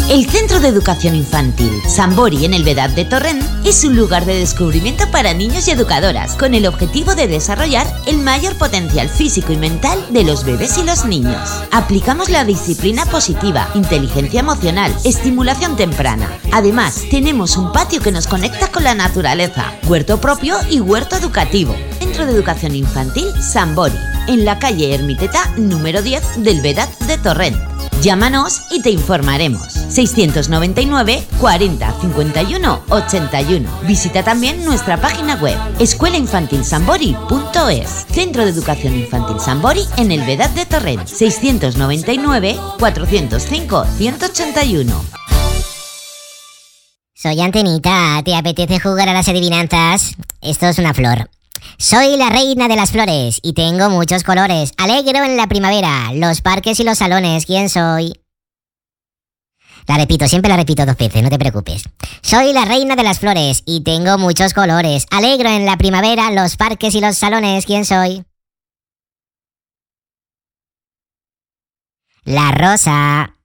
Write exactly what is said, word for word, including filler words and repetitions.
El Centro de Educación Infantil Sambori en el Vedad de Torrent es un lugar de descubrimiento para niños y educadoras con el objetivo de desarrollar el mayor potencial físico y mental de los bebés y los niños. Aplicamos la disciplina positiva, inteligencia emocional, estimulación temprana. Además, tenemos un patio que nos conecta con la naturaleza, huerto propio y huerto educativo. Centro de Educación Infantil Sambori, en la calle Ermiteta número diez del Vedad de Torrent. Llámanos y te informaremos. seiscientos noventa y nueve, cuarenta, cincuenta y uno, ochenta y uno. Visita también nuestra página web escuela infantil sambori punto es. Centro de Educación Infantil Sambori en el Vedad de Torrent. seiscientos noventa y nueve, cuatrocientos cinco, ciento ochenta y uno. Soy Antenita, ¿te apetece jugar a las adivinanzas? Esto es una flor. Soy la reina de las flores y tengo muchos colores. Alegro en la primavera, los parques y los salones. ¿Quién soy? La repito, siempre la repito dos veces, no te preocupes. Soy la reina de las flores y tengo muchos colores. Alegro en la primavera, los parques y los salones. ¿Quién soy? La rosa.